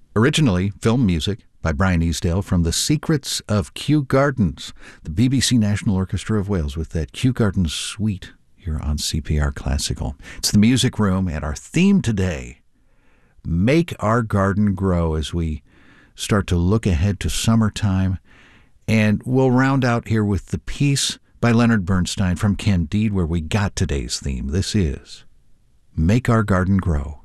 Originally, film music by Brian Easdale from The Secrets of Kew Gardens, the BBC National Orchestra of Wales with that Kew Gardens suite here on CPR Classical. It's the Music Room, and our theme today, Make Our Garden Grow, as we start to look ahead to summertime. And we'll round out here with the piece by Leonard Bernstein from Candide, where we got today's theme. This is Make Our Garden Grow.